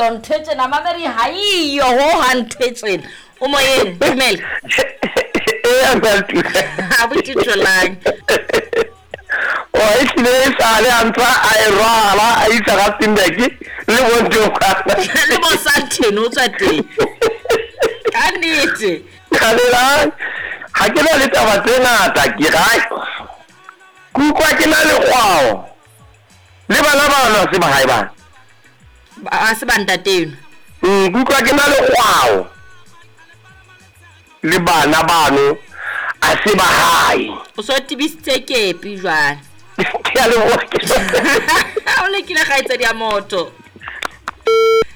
on thetse na mameri ha iyo ho hantetse o moyeng dumela ha botitsolang o isile sale anta ai rala ai saka tindeki le bonto ka le bo santheno o tswa teng ka nnete kanela ha ke na le taba tsena ta ke ga kukwa ke na le kwao le bana ba se ba hae ba se banta teno kukwa ke na le kwao le bana bano a se ba hae o so tibisitse kepi jwana ke a le bona o le kile ga itse dia moto